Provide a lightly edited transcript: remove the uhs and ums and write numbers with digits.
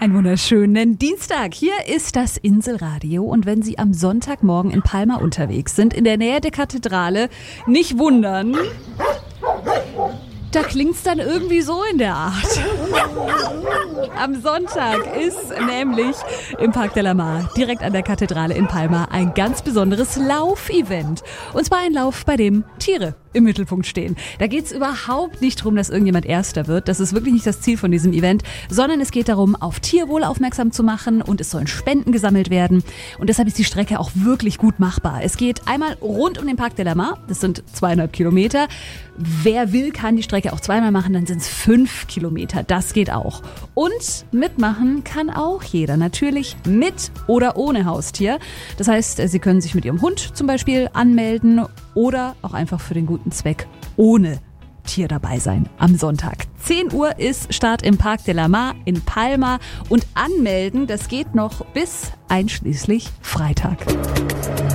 Einen wunderschönen Dienstag. Hier ist das Inselradio. Und wenn Sie am Sonntagmorgen in Palma unterwegs sind, in der Nähe der Kathedrale, nicht wundern, da klingt's dann irgendwie so in der Art. Am Sonntag ist nämlich im Parc de la Mar, direkt an der Kathedrale in Palma, ein ganz besonderes Laufevent. Und zwar ein Lauf, bei dem Tiere im Mittelpunkt stehen. Da geht's überhaupt nicht darum, dass irgendjemand Erster wird. Das ist wirklich nicht das Ziel von diesem Event, sondern es geht darum, auf Tierwohl aufmerksam zu machen und es sollen Spenden gesammelt werden. Und deshalb ist die Strecke auch wirklich gut machbar. Es geht einmal rund um den Parc de la Mar, das sind 200 Kilometer. Wer will, kann die Strecke auch zweimal machen, dann sind es 5 Kilometer. Das geht auch. Und mitmachen kann auch jeder, natürlich mit oder ohne Haustier. Das heißt, Sie können sich mit Ihrem Hund zum Beispiel anmelden oder auch einfach für den guten Zweck ohne Tier dabei sein am Sonntag. 10 Uhr ist Start im Parc de la Mar in Palma und anmelden, das geht noch bis einschließlich Freitag.